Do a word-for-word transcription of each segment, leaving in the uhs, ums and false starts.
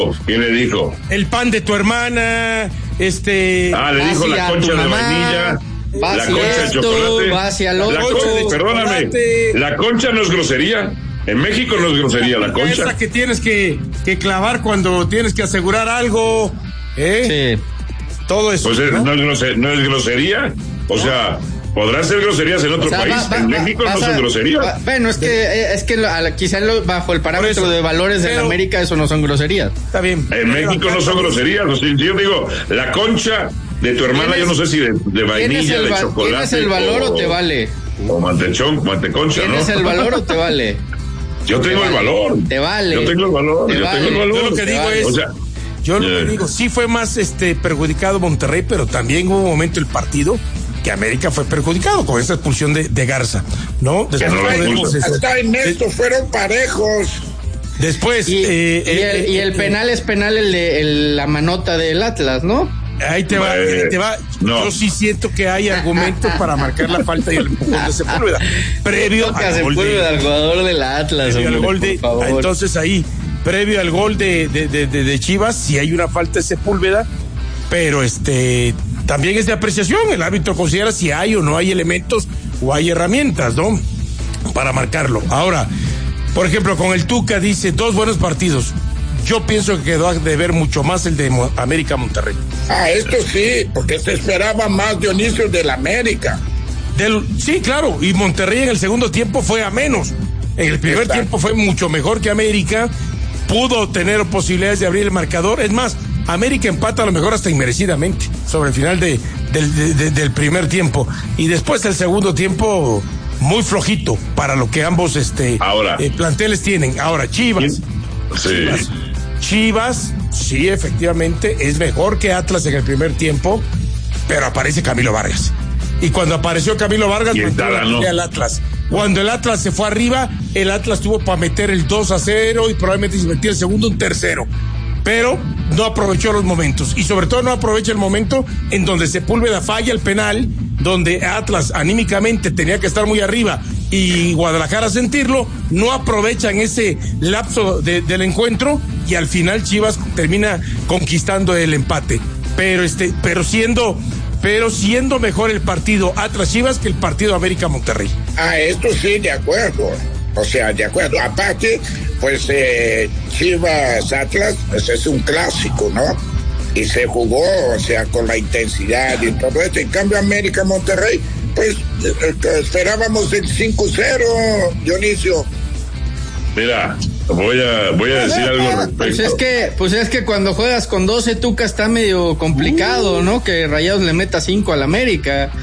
¿Quién le dijo? El pan de tu hermana, este... Ah, le dijo la concha de vainilla, la concha de chocolate. Va hacia el otro. La concha de perdóname, la concha no es grosería. En México no es grosería la concha. Esa que tienes que, que clavar cuando tienes que asegurar algo, ¿eh? Sí. Todo eso. Pues es, ¿no? ¿no? es grosería, no es grosería. O sea, podrán ser groserías en otro O sea, país. va, va, en México va, no va, son groserías. Va, bueno, es que es que lo, quizá lo, bajo el parámetro eso, de valores de América eso no son groserías. Está bien. En México no son groserías. O sea, yo digo, la concha de tu hermana, yo no sé si de, de vainilla, de va, chocolate. ¿Tienes el valor o, o te vale? O mantechón, manteconcha, ¿no? ¿Tienes el valor o te vale? Yo te tengo vale. el valor. Te vale. Yo tengo el valor. Te yo vale. tengo el valor. Yo lo que digo es, o sea, yo lo eh. que digo, sí fue más este perjudicado Monterrey, pero también hubo un momento el partido que América fue perjudicado con esta expulsión de, de Garza, ¿no? Después no podemos, hasta en esto fueron parejos. Después y, eh, y, eh, el, y el penal es penal el de el, la manota del Atlas, ¿no? Ahí te va, eh, ahí te va. No. Yo sí siento que hay argumentos para marcar la falta y el empujón de Sepúlveda. Previo al gol de, al jugador del Atlas, hombre, al gol de, por favor. entonces ahí, previo al gol de, de, de, de, de Chivas, si sí hay una falta de Sepúlveda, pero este también es de apreciación. El árbitro considera si hay o no hay elementos o hay herramientas, ¿no? Para marcarlo. Ahora, por ejemplo, con el Tuca dice dos buenos partidos. Yo pienso que quedó a deber mucho más el de América Monterrey. Ah, esto sí, porque se esperaba más Dionisio del América. Del, sí, claro, y Monterrey en el segundo tiempo fue a menos. En el primer Exacto. tiempo fue mucho mejor que América. Pudo tener posibilidades de abrir el marcador. Es más, América empata a lo mejor hasta inmerecidamente sobre el final de, del, de, de, del primer tiempo. Y después el segundo tiempo muy flojito para lo que ambos este Ahora, eh, planteles tienen. Ahora, Chivas. Sí. Chivas. Chivas, sí, efectivamente, es mejor que Atlas en el primer tiempo, pero aparece Camilo Vargas. Y cuando apareció Camilo Vargas, metió al Atlas. Cuando el Atlas se fue arriba, el Atlas tuvo para meter el dos a cero y probablemente se metía el segundo, un tercero. Pero no aprovechó los momentos. Y sobre todo no aprovecha el momento en donde Sepúlveda falla el penal, donde Atlas anímicamente tenía que estar muy arriba y Guadalajara sentirlo, no aprovechan ese lapso de, del encuentro y al final Chivas termina conquistando el empate. Pero este, pero siendo, pero siendo mejor el partido Atlas Chivas que el partido América Monterrey. Ah, esto sí, de acuerdo. O sea, de acuerdo. Aparte, pues eh, Chivas Atlas, pues es un clásico, ¿no? Y se jugó, o sea, con la intensidad y todo esto. En cambio, América Monterrey, pues eh, esperábamos el cinco cero, Dionisio. Mira, voy a voy a decir algo al respecto. Pues es que, pues es que cuando juegas con doce Tuca está medio complicado, uh. ¿no? Que Rayados le meta cinco al América.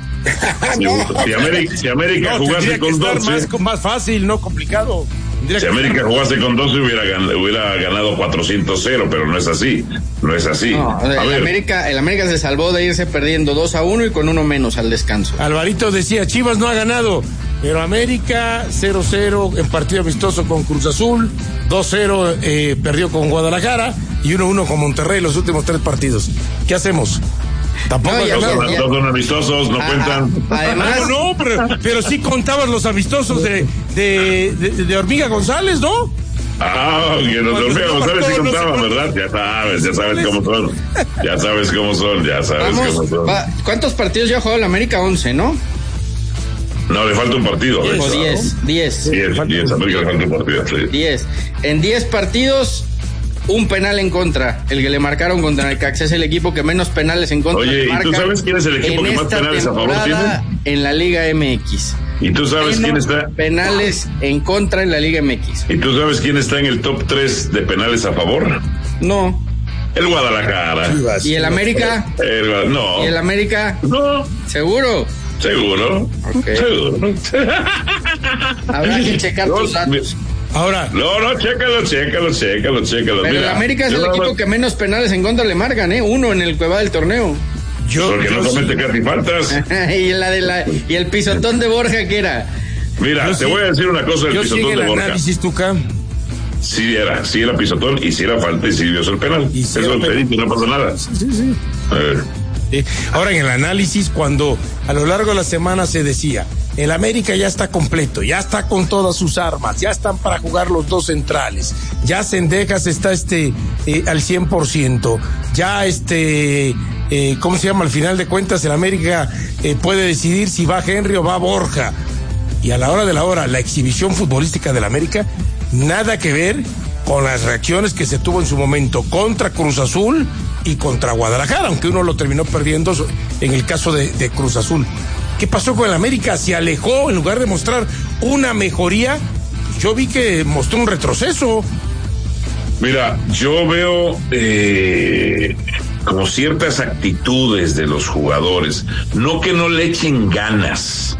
Si, no. si América, si América no, jugase con doce, más, más fácil, no complicado. Si América jugase con doce hubiera ganado, hubiera ganado cuatrocientos cero, pero no es así, no es así. No, el, América, el América se salvó de irse perdiendo dos a uno y con uno menos al descanso. Alvarito decía, Chivas no ha ganado, pero América cero cero en partido amistoso con Cruz Azul, dos cero eh, perdió con Guadalajara y uno uno con Monterrey los últimos tres partidos. ¿Qué hacemos? Tampoco no, ya, no, son, ya. son amistosos, no ah, cuentan. Además, no, no, pero, pero sí contabas los amistosos de, de, de, de Hormiga González, ¿no? Ah, que los de Hormiga González sí contaban, no ¿verdad? Ya sabes, ya sabes cómo son. Ya sabes cómo son, ya sabes Vamos, cómo son. Va, ¿cuántos partidos ya ha jugado el América? once, ¿no? No, le falta un partido. diez, o diez, diez. diez, diez, América le falta un partido, sí. diez. En diez partidos, un penal en contra, el que le marcaron contra el Necaxa. Es el equipo que menos penales en contra. Oye, ¿y tú sabes quién es el equipo que más penales a favor tiene? En la Liga M X. ¿Y tú sabes quién está? Penales en contra en la Liga M X. ¿Y tú sabes quién está en el top tres de penales a favor? No. El Guadalajara. ¿Y el América? El, no. ¿Y el América? No. ¿Seguro? Seguro. Okay. Seguro. Habrá que checar tus datos. Ahora. No, no, chécalo, chécalo, chécalo, chécalo. Pero Mira, el América es el equipo no... que menos penales en contra le marcan, ¿eh? Uno en el Cueva del torneo. Yo, Porque yo no comete sí. casi faltas. y, la de la, y el pisotón de Borja, ¿qué era? Mira, yo te sí. voy a decir una cosa del yo pisotón sí de Borja. Análisis, Tuca. Sí era, sí era pisotón y sí era falta y sí dio el penal. Y sí Eso es el no pasa nada. Sí, sí, sí. A ver. Sí. Ahora, en el análisis, cuando a lo largo de la semana se decía, El América ya está completo, ya está con todas sus armas, ya están para jugar los dos centrales, ya Cendejas está este eh, al cien por ciento, ya este, eh, ¿cómo se llama? Al final de cuentas el América eh, puede decidir si va Henry o va Borja. Y a la hora de la hora, la exhibición futbolística del América, nada que ver con las reacciones que se tuvo en su momento contra Cruz Azul y contra Guadalajara, aunque uno lo terminó perdiendo en el caso de, de Cruz Azul. ¿Qué pasó con el América? Se alejó en lugar de mostrar una mejoría. Yo vi que mostró un retroceso. Mira, yo veo eh, como ciertas actitudes de los jugadores, no que no le echen ganas.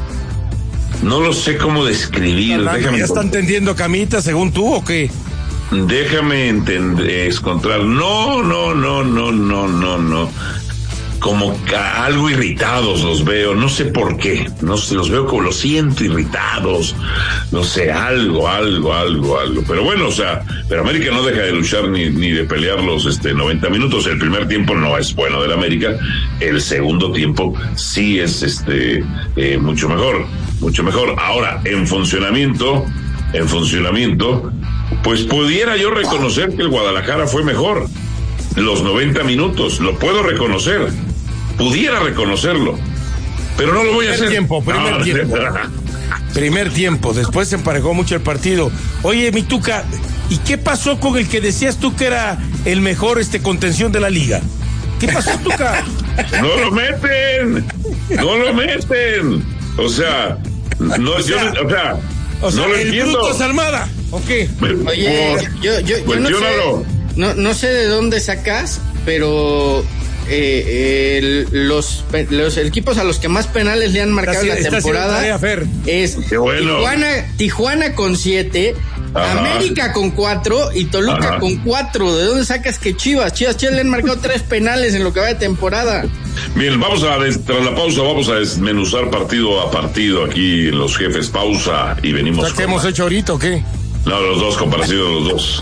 No lo sé cómo describir. Déjame ¿Ya están tendiendo camita según tú o qué? Déjame entender, encontrar. No, no, no, no, no, no, no. Como algo irritados los veo, no sé por qué, no sé, los veo como los siento irritados, no sé, algo, algo, algo, algo. Pero bueno, o sea, pero América no deja de luchar ni, ni de pelear los este, noventa minutos. El primer tiempo no es bueno del América, el segundo tiempo sí es este eh, mucho mejor, mucho mejor. Ahora, en funcionamiento, en funcionamiento, pues pudiera yo reconocer que el Guadalajara fue mejor. Los noventa minutos, lo puedo reconocer, pudiera reconocerlo, pero no lo voy a hacer. Tiempo, primer no, tiempo, primer tiempo, después se emparejó mucho el partido. Oye, mi Tuca, ¿y qué pasó con el que decías tú que era el mejor este contención de la liga? ¿Qué pasó, Tuca? No lo meten, no lo meten, o sea, no, o sea, yo, o sea, o sea no lo el entiendo. Bruto es Almada, ¿o qué? Oye, yo, yo, yo no sé. No, no sé de dónde sacas, pero eh, el, los, los equipos a los que más penales le han marcado en la temporada es bueno. Tijuana, Tijuana con siete, Ajá. América con cuatro y Toluca Ajá. con cuatro. ¿De dónde sacas que Chivas? Chivas, Chivas le han marcado tres penales en lo que va de temporada. Bien, vamos a, tras la pausa, vamos a desmenuzar partido a partido aquí en Los Jefes. Pausa y venimos. O sea, ¿qué hemos hecho ahorita o qué? No, los dos, comparecidos los dos.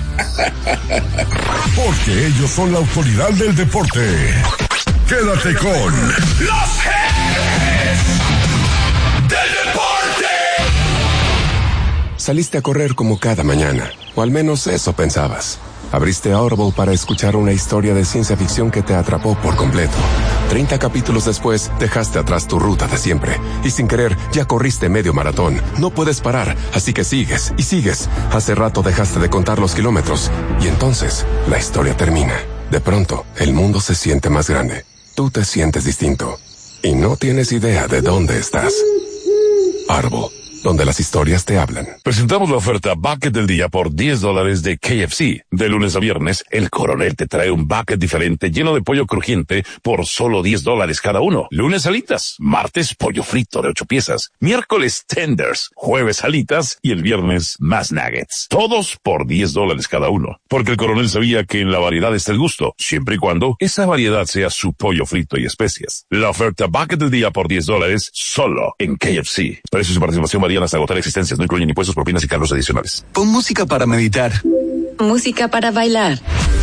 Porque ellos son la autoridad del deporte. Quédate con Los Jefes del Deporte. Saliste a correr como cada mañana, o al menos eso pensabas. Abriste Audible para escuchar una historia de ciencia ficción que te atrapó por completo. Treinta capítulos después, dejaste atrás tu ruta de siempre. Y sin querer, ya corriste medio maratón. No puedes parar, así que sigues y sigues. Hace rato dejaste de contar los kilómetros. Y entonces, la historia termina. De pronto, el mundo se siente más grande. Tú te sientes distinto. Y no tienes idea de dónde estás. Audible, donde las historias te hablan. Presentamos la oferta Bucket del Día por diez dólares de K F C. De lunes a viernes, el Coronel te trae un bucket diferente lleno de pollo crujiente por solo diez dólares cada uno. Lunes alitas, martes pollo frito de ocho piezas, miércoles tenders, jueves alitas y el viernes más nuggets. Todos por diez dólares cada uno. Porque el Coronel sabía que en la variedad está el gusto, siempre y cuando esa variedad sea su pollo frito y especias. La oferta Bucket del Día por diez dólares solo en K F C. Precios y participación varían hasta agotar existencias, no incluyen impuestos, propinas y cargos adicionales. Pon música para meditar. Música para bailar.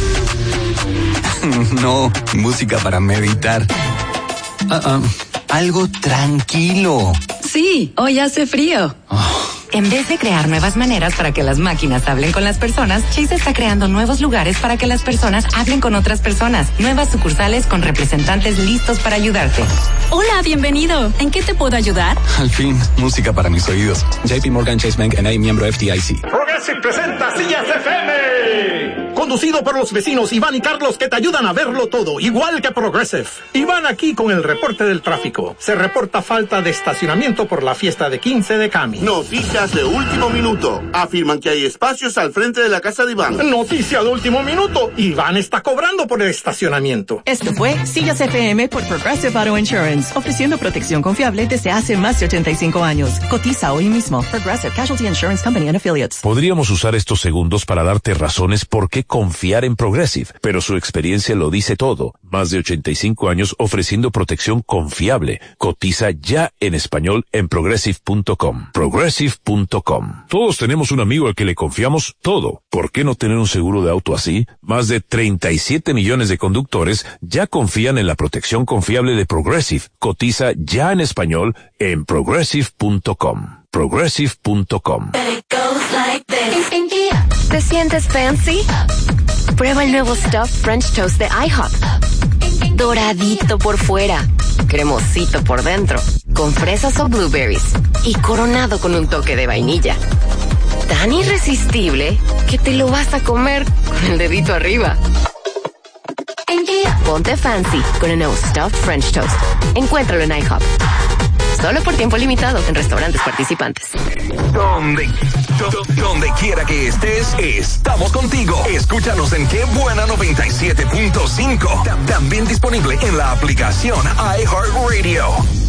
No, música para meditar. Uh, uh, algo tranquilo. Sí, hoy hace frío. Oh. En vez de crear nuevas maneras para que las máquinas hablen con las personas, Chase está creando nuevos lugares para que las personas hablen con otras personas. Nuevas sucursales con representantes listos para ayudarte. Hola, bienvenido. ¿En qué te puedo ayudar? Al fin, música para mis oídos. J P Morgan Chase Bank N A, miembro F D I C. Progressive presenta Sillas F M. Conducido por los vecinos Iván y Carlos, que te ayudan a verlo todo, igual que Progressive. Iván aquí con el reporte del tráfico. Se reporta falta de estacionamiento por la fiesta de quince de Cami. Noticias de último minuto. Afirman que hay espacios al frente de la casa de Iván. Noticia de último minuto. Iván está cobrando por el estacionamiento. Esto fue Sillas F M por Progressive Auto Insurance, ofreciendo protección confiable desde hace más de ochenta y cinco años. Cotiza hoy mismo. Progressive Casualty Insurance Company and Affiliates. Podríamos usar estos segundos para darte razones por qué confiar en Progressive, pero su experiencia lo dice todo. Más de ochenta y cinco años ofreciendo protección confiable. Cotiza ya en español en progressive punto com. progressive punto com. Todos tenemos un amigo al que le confiamos todo. ¿Por qué no tener un seguro de auto así? Más de treinta y siete millones de conductores ya confían en la protección confiable de Progressive. Cotiza ya en español en progressive punto com. progressive punto com. ¿Te sientes fancy? Prueba el nuevo Stuffed French Toast de IHOP. Doradito por fuera, cremosito por dentro, con fresas o blueberries y coronado con un toque de vainilla. Tan irresistible que te lo vas a comer con el dedito arriba. Ponte fancy con el nuevo Stuffed French Toast. Encuéntralo en IHOP. Solo por tiempo limitado en restaurantes participantes. Donde, do, donde quiera que estés, estamos contigo. Escúchanos en Qué Buena noventa y siete punto cinco. También disponible en la aplicación iHeartRadio.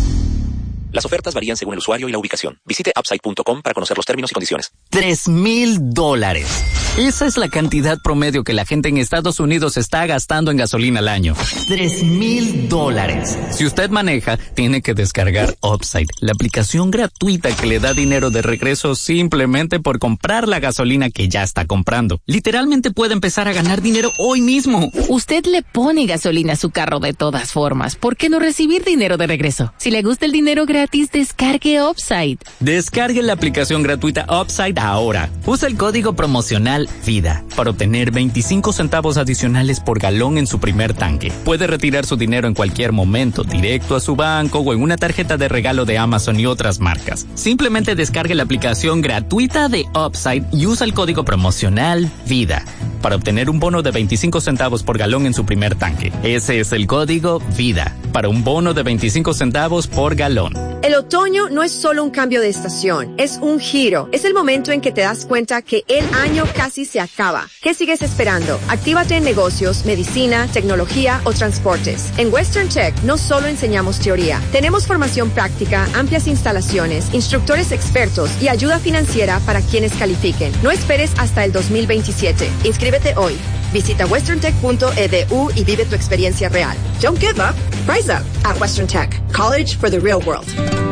Las ofertas varían según el usuario y la ubicación. Visite upside punto com para conocer los términos y condiciones. Tres mil dólares. Esa es la cantidad promedio que la gente en Estados Unidos está gastando en gasolina al año. Tres mil dólares. Si usted maneja, tiene que descargar Upside, la aplicación gratuita que le da dinero de regreso simplemente por comprar la gasolina que ya está comprando. Literalmente puede empezar a ganar dinero hoy mismo. Usted le pone gasolina a su carro de todas formas. ¿Por qué no recibir dinero de regreso? Si le gusta el dinero gratis, descargue Upside. Descargue la aplicación gratuita Upside ahora. Usa el código promocional VIDA para obtener veinticinco centavos adicionales por galón en su primer tanque. Puede retirar su dinero en cualquier momento, directo a su banco o en una tarjeta de regalo de Amazon y otras marcas. Simplemente descargue la aplicación gratuita de Upside y usa el código promocional VIDA para obtener un bono de veinticinco centavos por galón en su primer tanque. Ese es el código VIDA para un bono de veinticinco centavos por galón. El otoño no es solo un cambio de estación, es un giro. Es el momento en que te das cuenta que el año casi se acaba. ¿Qué sigues esperando? Actívate en negocios, medicina, tecnología o transportes. En Western Tech no solo enseñamos teoría. Tenemos formación práctica, amplias instalaciones, instructores expertos y ayuda financiera para quienes califiquen. No esperes hasta el dos mil veintisiete. Inscríbete hoy. Visita western tech punto e d u y vive tu experiencia real. Don't give up. Rise up at Western Tech. College for the real world.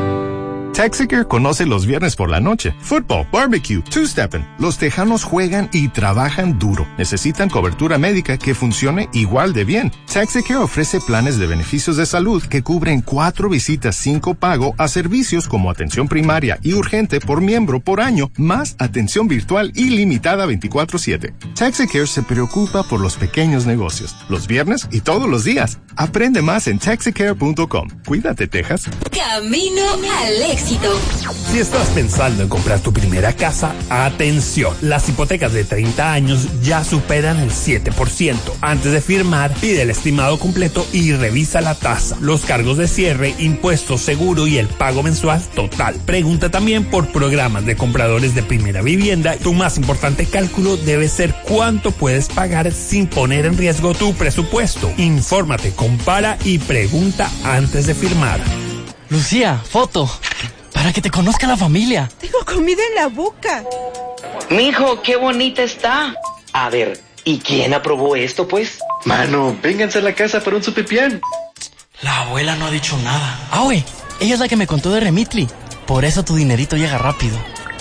Texaker conoce los viernes por la noche. Football, barbecue, two-stepping. Los tejanos juegan y trabajan duro. Necesitan cobertura médica que funcione igual de bien. Texaker ofrece planes de beneficios de salud que cubren cuatro visitas sin copago a servicios como atención primaria y urgente por miembro por año, más atención virtual ilimitada veinticuatro siete. Texaker se preocupa por los pequeños negocios, los viernes y todos los días. Aprende más en texacare punto com. Cuídate, Texas. Camino al éxito. Si estás pensando en comprar tu primera casa, atención, las hipotecas de treinta años ya superan el siete por ciento. Antes de firmar, pide el estimado completo y revisa la tasa, los cargos de cierre, impuestos, seguro y el pago mensual total. Pregunta también por programas de compradores de primera vivienda. Tu más importante cálculo debe ser cuánto puedes pagar sin poner en riesgo tu presupuesto. Infórmate, compara y pregunta antes de firmar. Lucía, foto. Para que te conozca la familia. Tengo comida en la boca. Mijo, qué bonita está. A ver, ¿y quién aprobó esto, pues? Mano, vénganse a la casa para un supipián. La abuela no ha dicho nada. Ah, güey, ella es la que me contó de Remitly. Por eso tu dinerito llega rápido.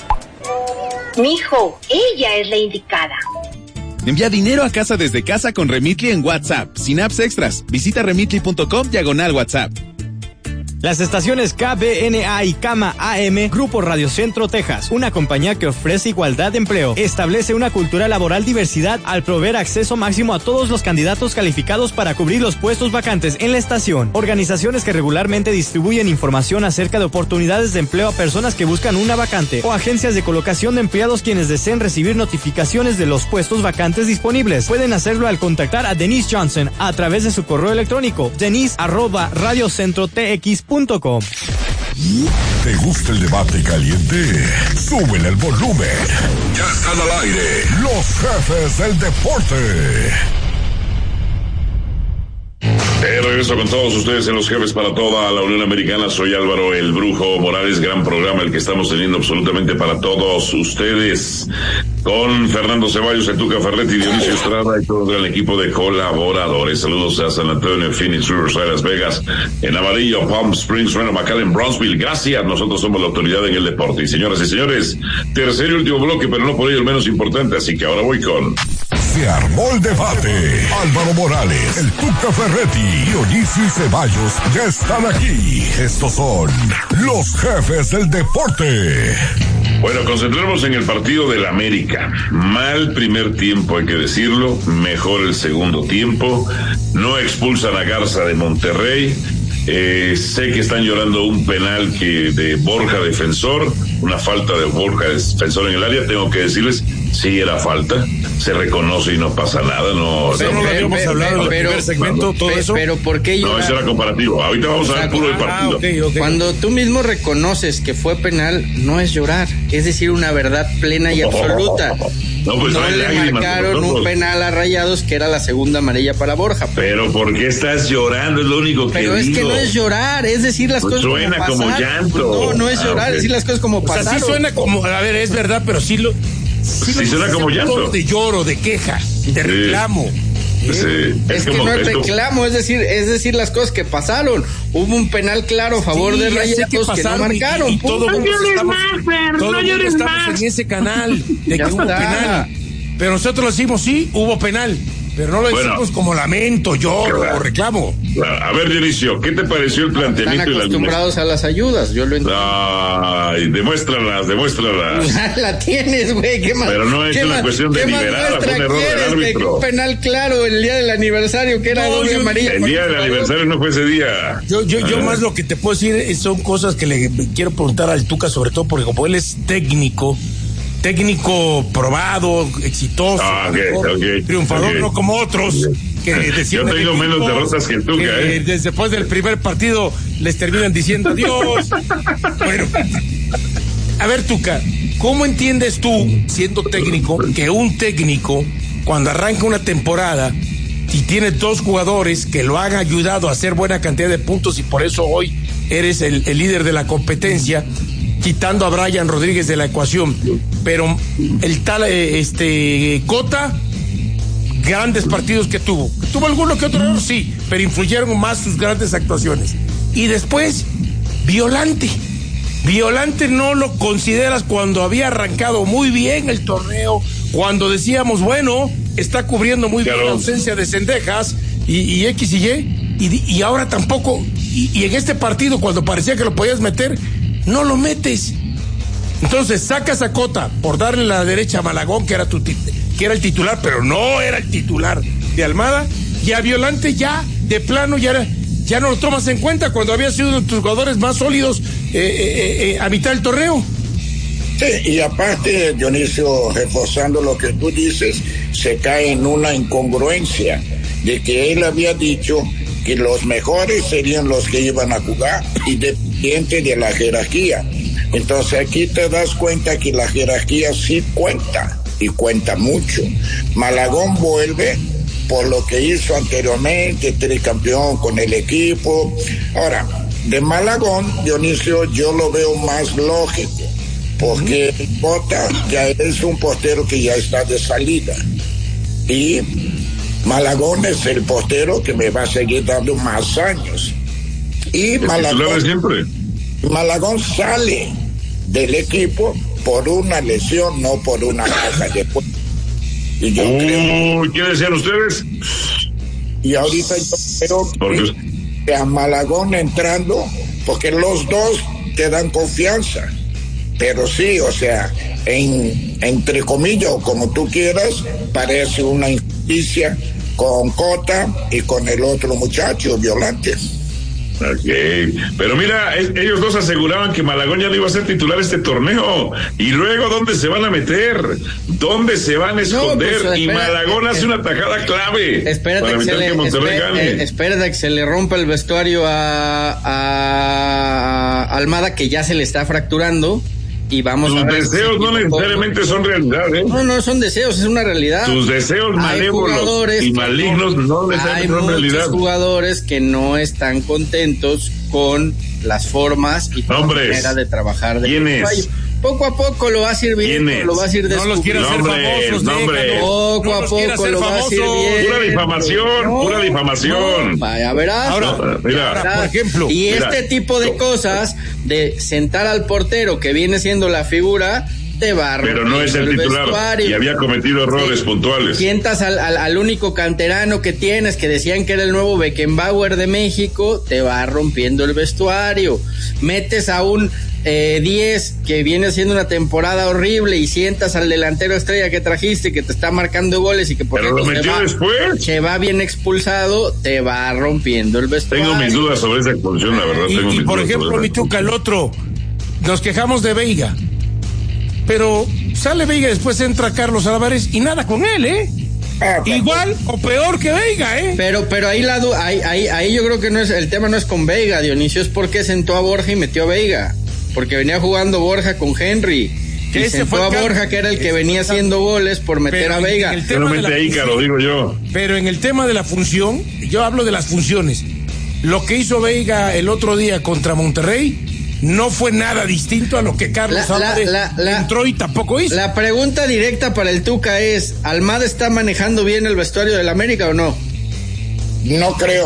Mijo, ella es la indicada. Envía dinero a casa desde casa con Remitly en WhatsApp, sin apps extras. Visita remitly punto com diagonal WhatsApp. Las estaciones K B N A y Kama A M, Grupo Radio Centro Texas, una compañía que ofrece igualdad de empleo, establece una cultura laboral diversidad al proveer acceso máximo a todos los candidatos calificados para cubrir los puestos vacantes en la estación. Organizaciones que regularmente distribuyen información acerca de oportunidades de empleo a personas que buscan una vacante o agencias de colocación de empleados quienes deseen recibir notificaciones de los puestos vacantes disponibles. Pueden hacerlo al contactar a Denise Johnson a través de su correo electrónico denise arroba radiocentrotx punto com. ¿Te gusta el debate caliente? Súbele el volumen. Ya están al aire los jefes del deporte. Eh, regreso con todos ustedes en Los Jefes para toda la Unión Americana. Soy Álvaro el Brujo Morales. Gran programa el que estamos teniendo absolutamente para todos ustedes. con Fernando Ceballos, el Tuca Ferretti, Dionisio Estrada y todo el equipo de colaboradores. Saludos a San Antonio, Phoenix, Riverside, Las Vegas, en Amarillo, Palm Springs, Reno, McAllen, Brownsville. Gracias, nosotros somos la autoridad en el deporte. Y señoras y señores, tercer y último bloque, pero no por ello el menos importante, así que ahora voy con... Se armó el debate. Álvaro Morales, el Tuca Ferretti, Dionisio Ceballos ya están aquí. Estos son los jefes del deporte. Bueno, concentremos en el partido del América. Mal primer tiempo, hay que decirlo. Mejor el segundo tiempo. No expulsan a Garza de Monterrey. Eh, sé que están llorando un penal que de Borja Defensor, una falta de Borja Defensor en el área. Tengo que decirles, sí era falta, se reconoce y no pasa nada. No, pero no lo habíamos hablado en el primer segmento, todo eso. Pero ¿por qué llorar? No, eso era comparativo. Ahorita vamos a ver puro el partido. Ah, okay, okay. Cuando tú mismo reconoces que fue penal, no es llorar, es decir, una verdad plena y absoluta. No, pues no le marcaron un penal a Rayados, que era la segunda amarilla para Borja. Pero, pero ¿por qué estás llorando? Es lo único que Pero digo. es que no es llorar, es decir las pues cosas suena como pasaron. como llanto. Pues no, no es llorar, ah, okay. es decir las cosas como pasaron. O sea, sí suena como, a ver, es verdad, pero sí lo... Sí, sí suena como llanto. De lloro, de queja, de reclamo. Sí. Sí. Es, es que no es reclamo, es decir, es decir las cosas que pasaron. Hubo un penal claro a favor sí, de Rayados que, que no marcaron. Y, y todo no llores estamos, más, Fer, todo no llores estamos más. En ese canal de que hubo penal. Pero nosotros lo decimos, sí, hubo penal. Pero no lo decimos bueno, como lamento, lloro o reclamo. A ver, Dionisio, ¿qué te pareció el planteamiento? Están acostumbrados a las ayudas, yo lo entiendo. Ay, demuéstralas, demuéstralas. La, la tienes, güey, qué más. Pero no es una más, cuestión de liberada, fue un error del árbitro. Un penal claro el día del aniversario, que era no, doble amarilla. El día del aniversario no fue ese día. Yo, yo, yo más lo que te puedo decir son cosas que le quiero preguntar al Tuca, sobre todo porque como él es técnico, técnico probado, exitoso, ah, okay, mejor, okay, triunfador, okay. No como otros que yo tengo equipo, menos derrotas que tú, que eh. después del primer partido les terminan diciendo adiós. Bueno, a ver, Tuca, ¿cómo entiendes tú, siendo técnico, que un técnico cuando arranca una temporada y tiene dos jugadores que lo han ayudado a hacer buena cantidad de puntos y por eso hoy eres el, el líder de la competencia, quitando a Brian Rodríguez de la ecuación, pero el tal eh, este Cota, grandes partidos que tuvo, tuvo alguno que otro error, sí, pero influyeron más sus grandes actuaciones. Y después Violante, Violante no lo consideras cuando había arrancado muy bien el torneo, cuando decíamos, bueno, está cubriendo muy claro. bien la ausencia de Cendejas y, y X y Y, y, y ahora tampoco, y, y en este partido cuando parecía que lo podías meter, no lo metes. Entonces sacas a Cota por darle la derecha a Malagón, que era tu que era el titular, pero no era el titular de Almada, y a Violante ya de plano ya era, ya no lo tomas en cuenta cuando había sido uno de tus jugadores más sólidos eh, eh, eh, a mitad del torneo. Sí, y aparte, Dionisio, reforzando lo que tú dices, se cae en una incongruencia de que él había dicho que los mejores serían los que iban a jugar, independiente de la jerarquía. Entonces aquí te das cuenta que la jerarquía sí cuenta, y cuenta mucho. Malagón vuelve por lo que hizo anteriormente, tricampeón con el equipo. Ahora, de Malagón, Dionisio, yo lo veo más lógico, porque Cota ya es un portero que ya está de salida. Y Malagón es el portero que me va a seguir dando más años. Y Malagón, siempre. Malagón sale del equipo por una lesión, no por una caja de puerta. Y yo uh, creo. ¿Qué decían ustedes? Y ahorita yo creo que, que a Malagón entrando, porque los dos te dan confianza. Pero sí, o sea, en, entre comillas, o como tú quieras, parece una injusticia con Cota y con el otro muchacho, Violante. Ok, pero mira, es, ellos dos aseguraban que Malagón ya no iba a ser titular este torneo. Y luego, ¿dónde se van a meter? ¿Dónde se van a esconder? No, pues, espera, y Malagón eh, hace una tajada clave espérate para evitar que, que Monterrey espera, gane. Eh, espérate que se le rompa el vestuario a, a Almada, que ya se le está fracturando. Y vamos Tus a ver deseos si no necesariamente son realidad, ¿eh? No, no son deseos, es una realidad. Tus deseos malévolos y malignos no, no necesariamente son realidad. Hay muchos jugadores que no están contentos con las formas y con la manera de trabajar de ¿Quién es? Poco a poco lo vas a ir viendo, lo vas a ir descubriendo. No los quieras hacer famosos, nombre. Poco no a poco lo vas a ir viendo. Pura difamación, no, pura difamación. No, vaya, verás. Ahora, no, mira, ahora, por ejemplo. Y mira, este tipo de cosas, de sentar al portero que viene siendo la figura, te va a pero no es el, el titular vestuario. Y había cometido errores sí. puntuales. Sientas al, al, al único canterano que tienes, que decían que era el nuevo Beckenbauer de México, te va rompiendo el vestuario. Metes a un eh, diez que viene haciendo una temporada horrible y sientas al delantero estrella que trajiste, que te está marcando goles y que por pero lo metió va, después. se va bien expulsado, te va rompiendo el vestuario. Tengo mis dudas sobre esa expulsión, la verdad. Y, tengo y mis por dudas ejemplo, mi Tuca, el otro, nos quejamos de Veiga. Pero sale Veiga, después entra Carlos Álvarez y nada con él, ¿eh? Ah, igual o peor que Veiga, ¿eh? Pero pero ahí, la, ahí, ahí, ahí yo creo que no es el tema no es con Veiga, Dionisio, es porque sentó a Borja y metió a Veiga. Porque venía jugando Borja con Henry. Que y sentó a Borja, que era el que venía haciendo goles por meter pero a Veiga. Pero mete a Ícaro, digo yo. Pero en el tema de la función, yo hablo de las funciones. Lo que hizo Veiga el otro día contra Monterrey no fue nada distinto a lo que Carlos la, Álvarez la, la, entró y tampoco hizo. La pregunta directa para el Tuca es, ¿Almada está manejando bien el vestuario del América o no? No creo.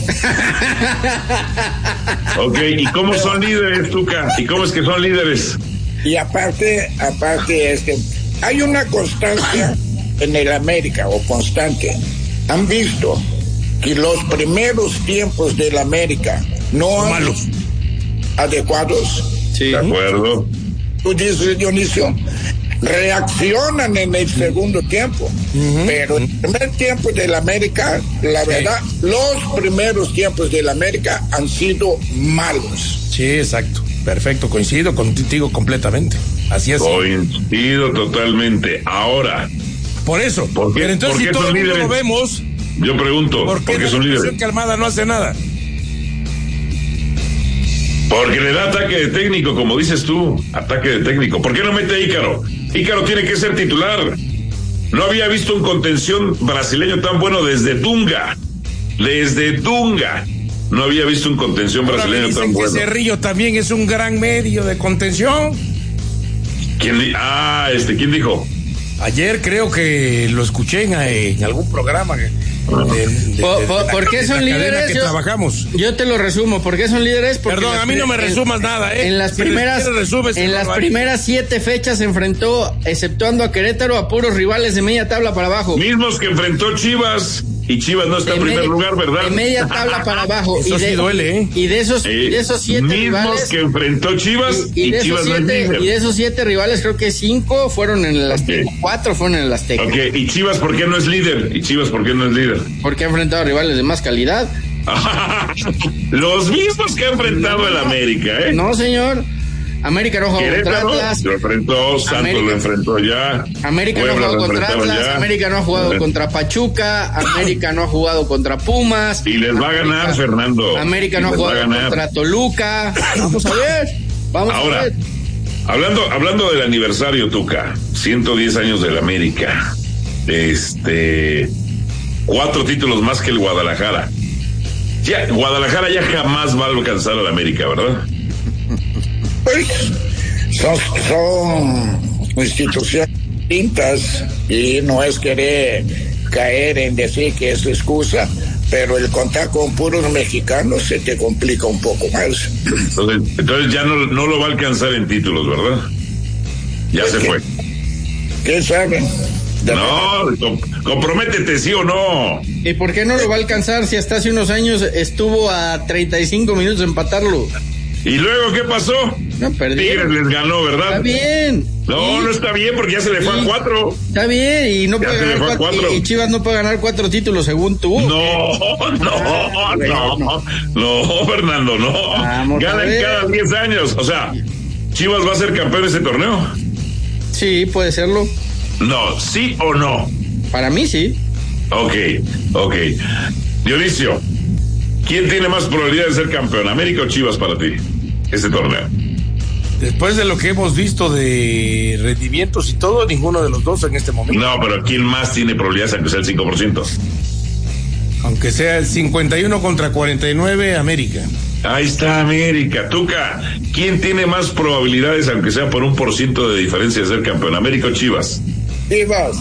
Ok, ¿y cómo son líderes, Tuca? ¿Y cómo es que son líderes? Y aparte, aparte, este, hay una constancia en el América, o constante. Han visto que los primeros tiempos del América no han malos. adecuados. Sí. De acuerdo. Tú dices, Dionisio, reaccionan en el segundo tiempo, uh-huh. pero el primer tiempo del América, la verdad, sí. los primeros tiempos del América han sido malos. Sí, exacto. Perfecto, coincido contigo completamente. Así es. Coincido totalmente. Ahora. Por eso. ¿Por qué, pero entonces ¿por si todo el mundo lo vemos. Yo pregunto, ¿por qué, ¿por qué son líderes? Que Almada no hace nada? Porque le da ataque de técnico, como dices tú, ataque de técnico. ¿Por qué no mete a Ícaro? Ícaro tiene que ser titular. No había visto un contención brasileño tan bueno desde Dunga. Desde Dunga. No había visto un contención Ahora brasileño dicen tan que bueno. Cerrillo también es un gran medio de contención. ¿Quién di- ah, este, ¿quién dijo? Ayer creo que lo escuché en, en algún programa. Que, de, de, ¿Por, de, por, de ¿por qué son líderes? Que yo, trabajamos. yo te lo resumo. ¿Por qué son líderes? Porque Perdón, a mí no me resumas en, nada, ¿eh? En las si primeras, resumes, en las primeras siete fechas se enfrentó, exceptuando a Querétaro, a puros rivales de media tabla para abajo. Mismos que enfrentó Chivas. Y Chivas no está de en primer media, lugar, ¿verdad? De media tabla para abajo. Eso y de, sí duele, ¿eh? Y de esos, eh, de esos siete mismos rivales. que enfrentó Chivas y, y, y Chivas siete, no es líder. Y de esos siete rivales, creo que cinco fueron en el Azteca. Okay. Cuatro fueron en el Azteca. Ok, ¿y Chivas por qué no es líder? ¿Y Chivas por qué no es líder? Porque ha enfrentado a rivales de más calidad. Los mismos que ha enfrentado no, el América, ¿eh? No, señor. América no jugó contra Atlas. Lo enfrentó, Santos América, lo enfrentó ya. América Puebla no ha jugado contra Atlas, ya. América no ha jugado contra Pachuca, América no ha jugado contra Pumas. Y les América, va a ganar, Fernando. América no ha jugado contra Toluca. Vamos a ver. Vamos Ahora, a ver. Hablando, hablando del aniversario, Tuca, ciento diez años del América. Este, cuatro títulos más que el Guadalajara. Ya, Guadalajara ya jamás va a alcanzar al América, ¿verdad? Pues son, son instituciones distintas y no es querer caer en decir que es excusa, pero el contar con puros mexicanos se te complica un poco más. Entonces, entonces ya no, no lo va a alcanzar en títulos, ¿verdad? Ya se fue. ¿Quién sabe? No, com- comprométete, sí o no. ¿Y por qué no lo va a alcanzar si hasta hace unos años estuvo a treinta y cinco minutos de empatarlo? ¿Y luego qué pasó? No, perdió. Tigres les ganó, ¿verdad? Está bien. No, ¿Y? no está bien porque ya se le fue a cuatro. Está bien, y no ya puede ganar cuatro, cuatro. Y Chivas no puede ganar cuatro títulos según tú. No, no, ah, no, no, no, Fernando, no. Vamos Ganan cada diez años. O sea, ¿Chivas va a ser campeón de ese torneo? Sí, puede serlo. No, ¿sí o no? Para mí sí. Ok, ok. Dionisio, ¿quién tiene más probabilidad de ser campeón, América o Chivas para ti, este torneo? Después de lo que hemos visto de rendimientos y todo, ninguno de los dos en este momento. No, pero ¿quién más tiene probabilidades aunque sea el cinco por ciento? Aunque sea el cincuenta y uno contra cuarenta y nueve, América. Ahí está América. Tuca, ¿quién tiene más probabilidades, aunque sea por un por ciento de diferencia, de ser campeón? ¿América o Chivas? Chivas.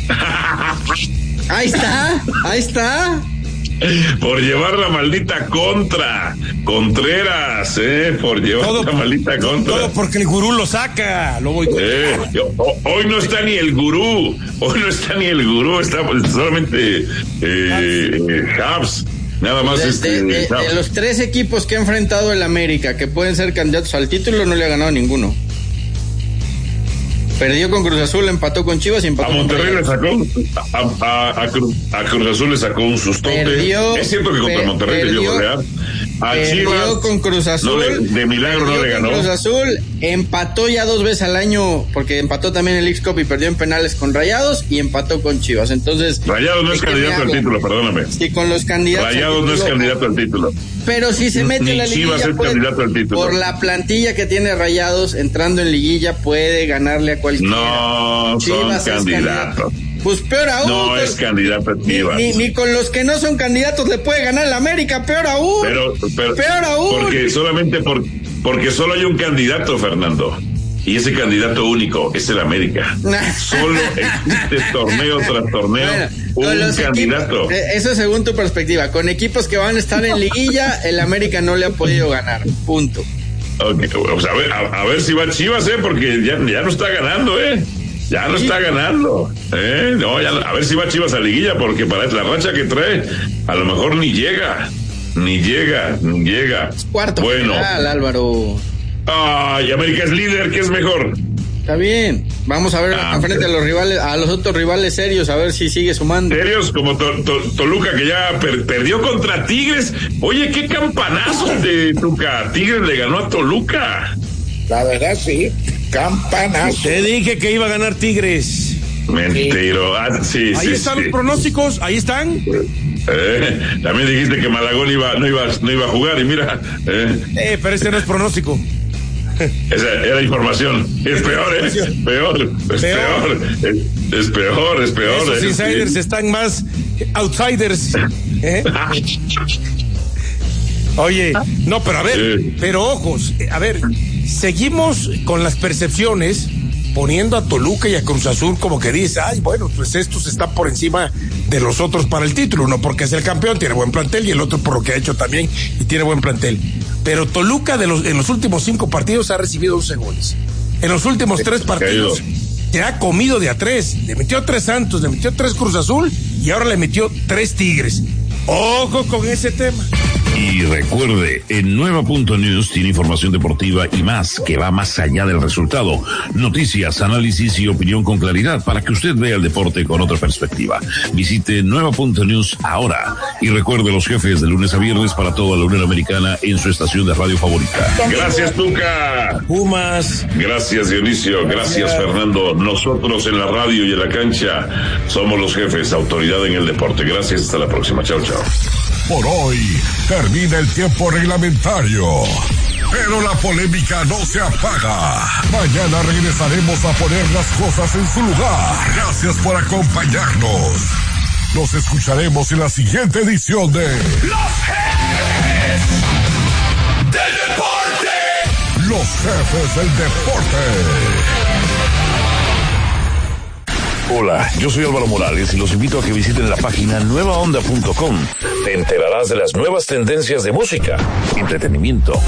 Ahí está, ahí está. Por llevar la maldita contra. Contreras, eh, por llevar todo, la maldita contra. Todo porque el gurú lo saca. Lo voy eh, yo, hoy no está ni el gurú. Hoy no está ni el gurú. Está solamente eh, Habs. Nada más de, este. De, de, de los tres equipos que ha enfrentado el América, que pueden ser candidatos al título, no le ha ganado ninguno. Perdió con Cruz Azul, empató con Chivas y empató a Monterrey con le sacó a, a, a, Cruz, a Cruz Azul le sacó un sustote. Perdió, es cierto que contra per, Monterrey perdió, debió golear. A perdió Chivas con Cruz Azul. No le, de milagro no le ganó. Cruz Azul empató ya dos veces al año, porque empató también el X-Cup y perdió en penales con Rayados y empató con Chivas. Entonces Rayados no es candidato al título, perdóname. Sí, con los candidatos. Rayados no es candidato al título. Pero si se mete Ni en la liguilla, Chivas es puede, candidato al título. Por la plantilla que tiene Rayados, entrando en liguilla puede ganarle a cualquiera. No, Chivas son candidatos. Pues peor aún. No pues, es candidato a Chivas. Ni, ni, ni con los que no son candidatos le puede ganar el América, peor aún. Pero, pero peor aún. Porque solamente por, porque solo hay un candidato, Fernando. Y ese candidato único es el América. Solo existe torneo tras torneo bueno, un candidato. Equipos, eso según tu perspectiva. Con equipos que van a estar en liguilla, el América no le ha podido ganar. Punto. Okay, o sea, a ver, a, a ver si va Chivas, ¿eh? Porque ya, ya no está ganando, ¿eh? Ya no está ganando, ¿eh? No, ya, a ver si va Chivas a liguilla, porque para la racha que trae, a lo mejor ni llega, ni llega, ni llega. Cuarto bueno. Final, Álvaro. Ay, América es líder, ¿qué es mejor? Está bien, vamos a ver ah, frente a los rivales, a los otros rivales serios, a ver si sigue sumando. Serios, como to, to, Toluca, que ya per, perdió contra Tigres. Oye, qué campanazo de Tuca. Tigres le ganó a Toluca. La verdad, sí. Campanazo. Te dije que iba a ganar Tigres. Mentiro. Ah, sí, ahí sí, están sí. los pronósticos, ahí están. Eh, también dijiste que Malagón iba, no iba, no iba a jugar y mira. Eh, eh pero este no es pronóstico. Esa era información. Es peor, ¿eh? Peor, es peor. Es, es peor, es peor. Esos insiders sí. Están más outsiders. ¿Eh? Oye, no, pero a ver, sí. pero ojos, a ver, seguimos con las percepciones, poniendo a Toluca y a Cruz Azul como que dice, ay, bueno, pues estos están por encima de los otros para el título, uno porque es el campeón, tiene buen plantel, y el otro por lo que ha hecho también, y tiene buen plantel. Pero Toluca de los, en los últimos cinco partidos ha recibido once goles. En los últimos tres partidos se ha comido de a tres. Le metió tres Santos, le metió tres Cruz Azul y ahora le metió tres Tigres. Ojo con ese tema. Y recuerde, en Nueva punto news tiene información deportiva y más que va más allá del resultado. Noticias, análisis y opinión con claridad para que usted vea el deporte con otra perspectiva. Visite Nueva punto news ahora y recuerde los jefes de lunes a viernes para toda la Unión Americana en su estación de radio favorita. Gracias, Tuca. Pumas. Gracias, Dionisio. Gracias, Gracias, Fernando. Nosotros en la radio y en la cancha somos los jefes, autoridad en el deporte. Gracias, hasta la próxima. Chao, chao. Por hoy termina el tiempo reglamentario, pero la polémica no se apaga. Mañana regresaremos a poner las cosas en su lugar. Gracias por acompañarnos. Nos escucharemos en la siguiente edición de Los Jefes del Deporte. Los Jefes del Deporte. Hola, yo soy Álvaro Morales y los invito a que visiten la página nueva onda punto com. Te enterarás de las nuevas tendencias de música, entretenimiento,